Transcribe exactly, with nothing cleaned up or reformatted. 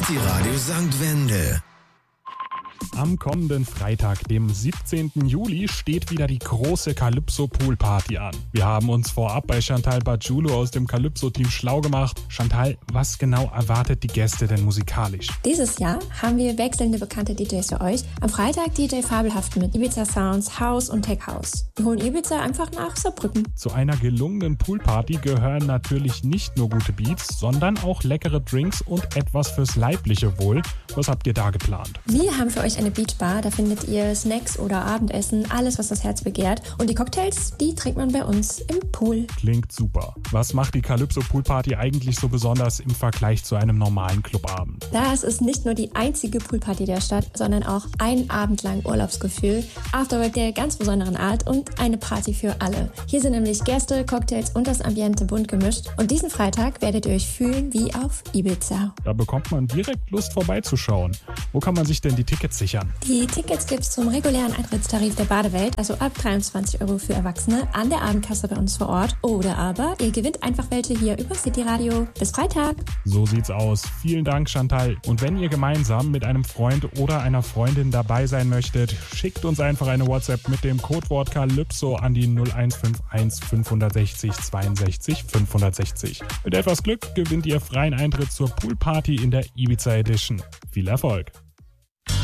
City Radio Sankt Wendel. Am kommenden Freitag, dem siebzehnten Juli, steht wieder die große Calypso Pool Party an. Wir haben uns vorab bei Chantal Bagiulo aus dem Calypso-Team schlau gemacht. Chantal, was genau erwartet die Gäste denn musikalisch? Dieses Jahr haben wir wechselnde bekannte D Js für euch. Am Freitag D J Fabelhaft mit Ibiza Sounds, House und Tech House. Wir holen Ibiza einfach nach Saarbrücken. Zu einer gelungenen Poolparty gehören natürlich nicht nur gute Beats, sondern auch leckere Drinks und etwas fürs leibliche Wohl. Was habt ihr da geplant? Wir haben für euch eine Beachbar, da findet ihr Snacks oder Abendessen, alles was das Herz begehrt. Und die Cocktails, die trinkt man bei uns im Pool. Klingt super. Was macht die Calypso Pool Party eigentlich so besonders im Vergleich zu einem normalen Clubabend? Das ist nicht nur die einzige Poolparty der Stadt, sondern auch ein Abend lang Urlaubsgefühl, Afterwork der ganz besonderen Art und eine Party für alle. Hier sind nämlich Gäste, Cocktails und das Ambiente bunt gemischt. Und diesen Freitag werdet ihr euch fühlen wie auf Ibiza. Da bekommt man direkt Lust vorbeizuschauen. Wo kann man sich denn die Tickets sichern? Die Tickets gibt's zum regulären Eintrittstarif der Badewelt, also ab dreiundzwanzig Euro für Erwachsene, an der Abendkasse bei uns vor Ort. Oder aber ihr gewinnt einfach welche hier über City Radio. Bis Freitag! So sieht's aus. Vielen Dank, Chantal. Und wenn ihr gemeinsam mit einem Freund oder einer Freundin dabei sein möchtet, schickt uns einfach eine WhatsApp mit dem Codewort Calypso an die null eins fünf eins fünf sechs null zweiundsechzig fünf sechzig. Mit etwas Glück gewinnt ihr freien Eintritt zur Poolparty in der Ibiza Edition. Viel Erfolg!